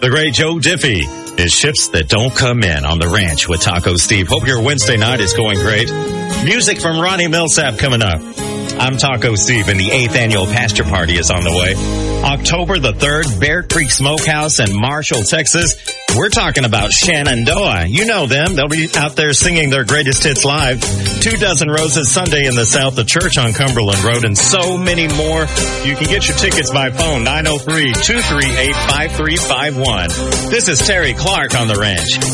The great Joe Diffie is Ships That Don't Come In on the Ranch with Taco Steve. Hope your Wednesday night is going great. Music from Ronnie Millsap coming up. I'm Taco Steve, and the 8th annual Pasture Party is on the way. October the 3rd, Bear Creek Smokehouse in Marshall, Texas. We're talking about Shenandoah. You know them. They'll be out there singing their greatest hits live. 2 Dozen Roses Sunday in the South, the church on Cumberland Road, and so many more. You can get your tickets by phone, 903-238-5351. This is Terry Clark on the Ranch.